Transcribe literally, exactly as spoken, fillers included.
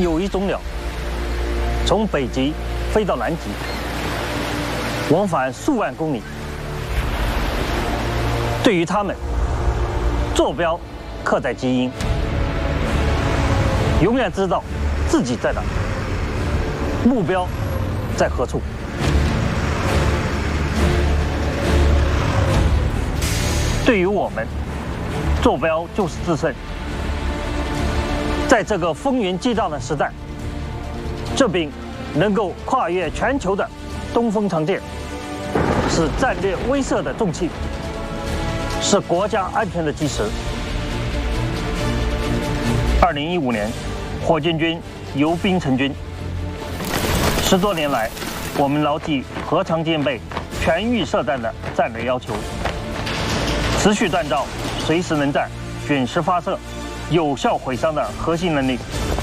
有一种鸟，从北极飞到南极，往返数万公里。对于它们，坐标刻在基因，永远知道自己在哪，目标在何处。对于我们，坐标就是制胜。在这个风云激荡的时代，这柄能够跨越全球的东风长剑，是战略威慑的重器，是国家安全的基石。二零一五年，火箭军由兵成军。十多年来，我们牢记核常兼备、全域射弹的战略要求，持续锻造随时能战、准时发射、有效毁伤的核心能力。